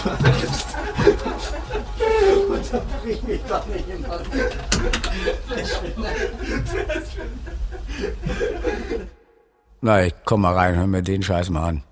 Und da bricht mich doch nicht jemand. Na, ich komm mal rein, hör mir den Scheiß mal an.